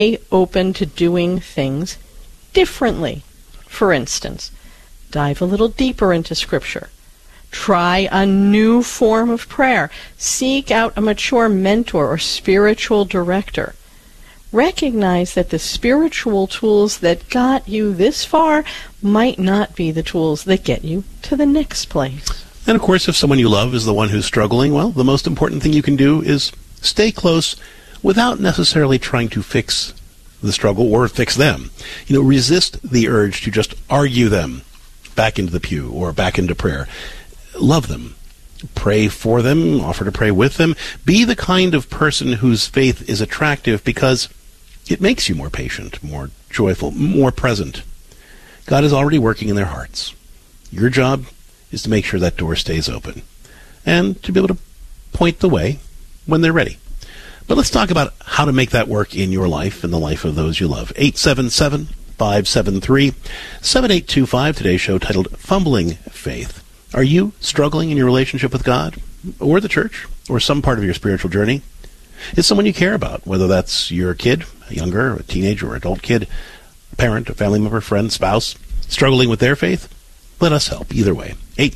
open to doing things differently. For instance, dive a little deeper into Scripture. Try a new form of prayer. Seek out a mature mentor or spiritual director. Recognize that the spiritual tools that got you this far might not be the tools that get you to the next place. And of course, if someone you love is the one who's struggling, well, the most important thing you can do is stay close without necessarily trying to fix the struggle or fix them. Resist the urge to just argue them back into the pew or back into prayer. Love them. Pray for them. Offer to pray with them. Be the kind of person whose faith is attractive because it makes you more patient, more joyful, more present. God is already working in their hearts. Your job is to make sure that door stays open and to be able to point the way when they're ready. But let's talk about how to make that work in your life and the life of those you love. 877-573-7825, today's show titled Fumbling Faith. Are you struggling in your relationship with God or the church or some part of your spiritual journey? Is someone you care about, whether that's your kid, a younger, a teenager, or adult kid, a parent, a family member, friend, spouse, struggling with their faith? Let us help either way.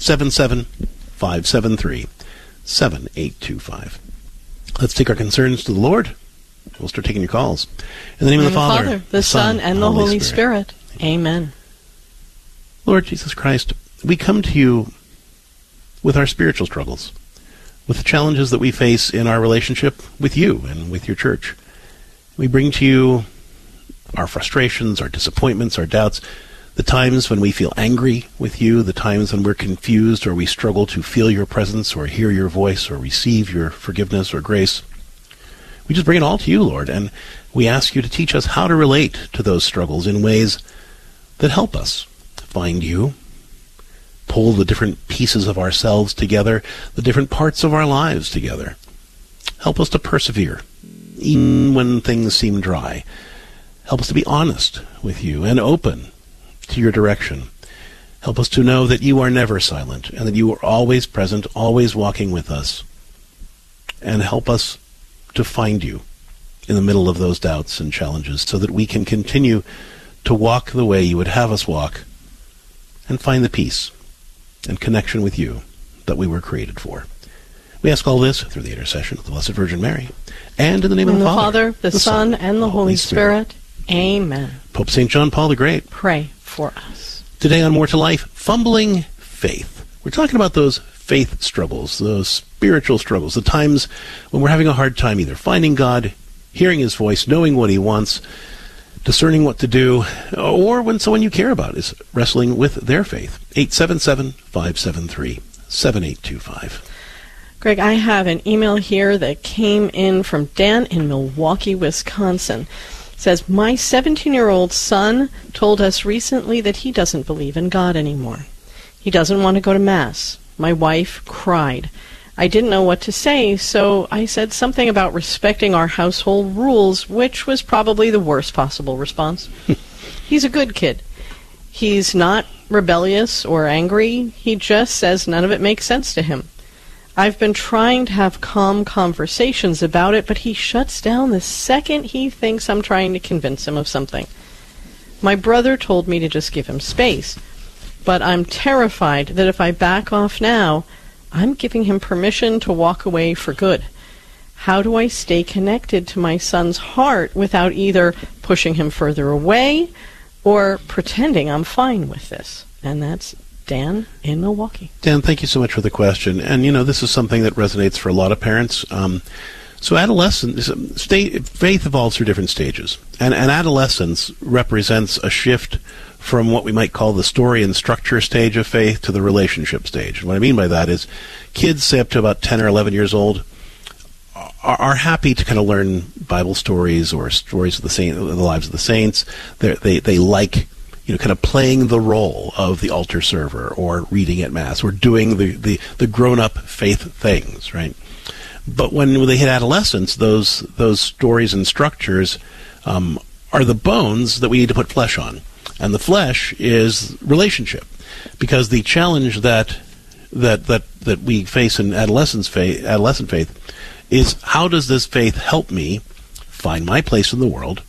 877-573-7825. Let's take our concerns to the Lord. We'll start taking your calls. In the name of the Father, the Son, and the Holy Spirit. Amen. Lord Jesus Christ, we come to you with our spiritual struggles, with the challenges that we face in our relationship with you and with your church. We bring to you our frustrations, our disappointments, our doubts, the times when we feel angry with you, the times when we're confused or we struggle to feel your presence or hear your voice or receive your forgiveness or grace. We just bring it all to you, Lord, and we ask you to teach us how to relate to those struggles in ways that help us find you, pull the different pieces of ourselves together, the different parts of our lives together. Help us to persevere, even when things seem dry. Help us to be honest with you and open to your direction. Help us to know that you are never silent and that you are always present, always walking with us. And help us to find you in the middle of those doubts and challenges so that we can continue to walk the way you would have us walk and find the peace and connection with you that we were created for. We ask all this through the intercession of the Blessed Virgin Mary and in the name of the Father, the Son, and the Holy Spirit. Amen. Pope St. John Paul the Great, pray for us. Today on More to Life, Fumbling Faith. We're talking about those faith struggles, those spiritual struggles, the times when we're having a hard time either finding God, hearing his voice, knowing what he wants, discerning what to do, or when someone you care about is wrestling with their faith. 877-573-7825. Greg, I have an email here that came in from Dan in Milwaukee, Wisconsin. It says, my 17-year-old son told us recently that he doesn't believe in God anymore. He doesn't want to go to Mass. My wife cried. I didn't know what to say, so I said something about respecting our household rules, which was probably the worst possible response. He's a good kid. He's not rebellious or angry. He just says none of it makes sense to him. I've been trying to have calm conversations about it, but he shuts down the second he thinks I'm trying to convince him of something. My brother told me to just give him space, but I'm terrified that if I back off now, I'm giving him permission to walk away for good. How do I stay connected to my son's heart without either pushing him further away or pretending I'm fine with this? And that's Dan in Milwaukee. Dan, thank you so much for the question. And, this is something that resonates for a lot of parents. So adolescence, faith evolves through different stages. And adolescence represents a shift from what we might call the story and structure stage of faith to the relationship stage. And what I mean by that is kids, say up to about 10 or 11 years old, are happy to kind of learn Bible stories or stories of the lives of the saints. They like kind of playing the role of the altar server or reading at Mass or doing the grown-up faith things, right? But when they hit adolescence, those stories and structures are the bones that we need to put flesh on. And the flesh is relationship. Because the challenge that we face in adolescent faith is, how does this faith help me find my place in the world,